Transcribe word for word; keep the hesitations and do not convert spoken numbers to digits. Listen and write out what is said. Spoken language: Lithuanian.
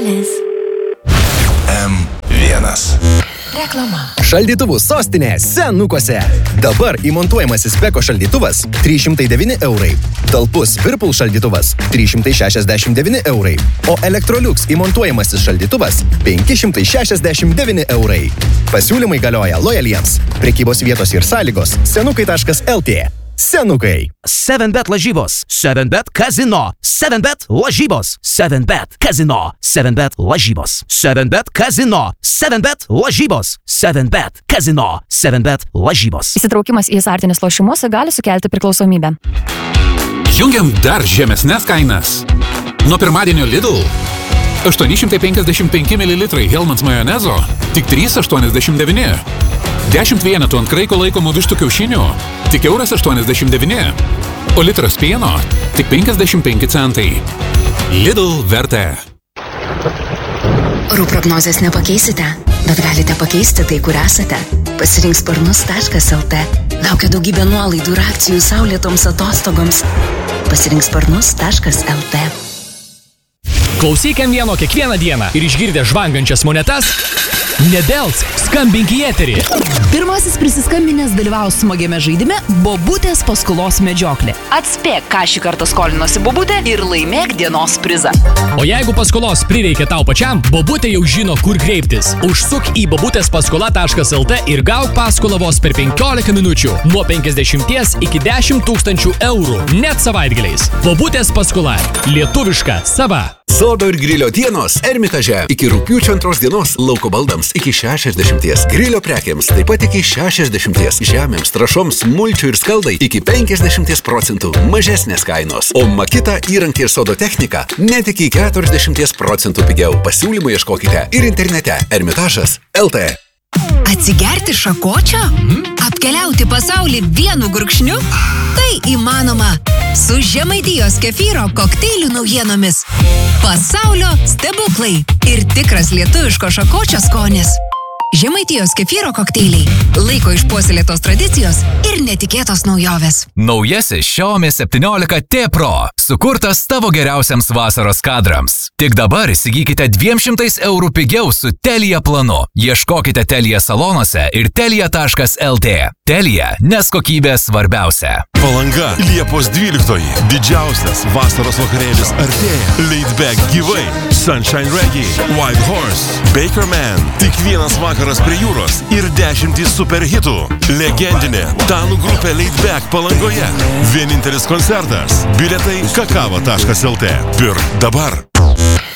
dalis. M vienas. Reklama. Šaldytuvų sostinė Senukuose. Dabar įmontuojamasis Beko šaldytuvas trys šimtai devyni eurai. Talpus Whirlpool šaldytuvas trys šimtai šešiasdešimt devyni eurai. O Electrolux įmontuojamasis šaldytuvas penki šimtai šešiasdešimt devyni eurai. Pasiūlymai galioja lojaliems. Prekybos vietos ir sąlygos senukai taškas el tė. Senukai. seven bet lažybos. seven bet kazino. seven bet lažybos. seven bet kazino. seven bet lažybos. seven bet kazino. seven bet lažybos. seven bet kazino. seven bet lažybos. Įsitraukimas į azartinius lošimus gali sukelti priklausomybę. Jungiam dar žemesnes kainas. Nuo pirmadienio Lidl aštuoni šimtai penkiasdešimt penki mililitrai Hellmann's majonezo tik trys aštuoniasdešimt devyni. dešimt vienetų ant kraiko laikomų vištų kiaušinių tik euras aštuoniasdešimt devyni. O litras pieno tik penkiasdešimt penki centai. Lidl vertė. Orų prognozės nepakeisite, bet galite pakeisti tai, kur esate. Pasirink sparnus taškas el tė. Laukia daugybė nuolaidų ir akcijų saulėtoms atostogoms. Pasirink sparnus taškas el tė. Klausyk M vienas kiekvieną dieną ir išgirdę žvangančias monetas, nedelsk, skambink į eterį. Pirmasis prisiskambinęs dalyvaus smagiame žaidime Bobutės paskolos medžioklė. Atspėk, ką šį kartą skolinosi Bobutė ir laimėk dienos prizą. O jeigu paskolos prireikia tau pačiam, Bobutė jau žino, kur kreiptis. Užsuk į bobutės paskola taškas el tė ir gauk paskolą vos per penkiolika minučių. Nuo penkiasdešimt iki dešimt tūkstančių eurų. Net savaitgaliais. Bobutės paskola. Lietuviška, sava. Sodo ir grilio dienos Ermitaže. Iki rugpjūčio antros dienos lauko baldams iki šešiasdešimties. Grilio prekiams taip pat iki šešiasdešimties. Žemėms, trąšoms, mulčių ir skaldai iki penkiasdešimties procentų mažesnės kainos. O Makita įrankiai ir sodo technika net iki keturiasdešimties procentų pigiau. Pasiūlymų ieškokite ir internete ermitažas taškas el tė. Atsigerti šakočio? Apkeliauti pasaulį vienu gurkšniu? Tai įmanoma su Žemaitijos kefyro kokteilių naujienomis. Pasaulio stebuklai ir tikras lietuviško šakočio skonis. Žemaitijos kefyro kokteiliai. Laiko išpuoselėtos tradicijos ir netikėtos naujovės. Naujasis Xiaomi septyniolika T Pro. Sukurtas tavo geriausiams vasaros kadrams. Tik dabar įsigykite dviem šimtais eurų pigiau su Telia planu. Ieškokite Telia salonuose ir telia taškas el tė. Telia, nes kokybė svarbiausia. Palanga, Liepos dvyliktoji. Didžiausias vasaros vakarėlis artėja. Laid Back gyvai. Sunshine Reggae, Wild Horse, Baker Man. Tik vienas vakaras prie jūros ir dešimtys superhitų. Legendinė danų grupė Laid Back Palangoje. Vienintelis koncertas. Bilietai kakava taškas el tė. Pirk dabar.